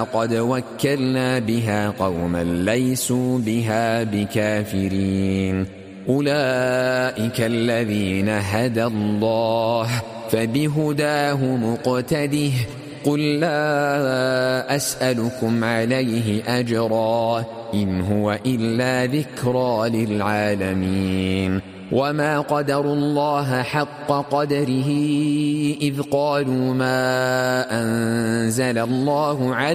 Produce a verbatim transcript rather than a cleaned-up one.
قد وكلنا بها قوما ليسوا بها بكافرين أولئك الذين هدى الله فبهداه مقتده قل لا أسألكم عليه أجرا إن هو إلا ذكرى للعالمين وما قدروا الله حق قدره إذ قالوا ما أنزل الله عليه